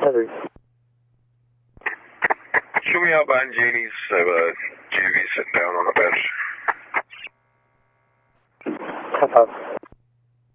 tethered. Show me out behind Janie's. I have a JV sitting down on the bench. Tough out.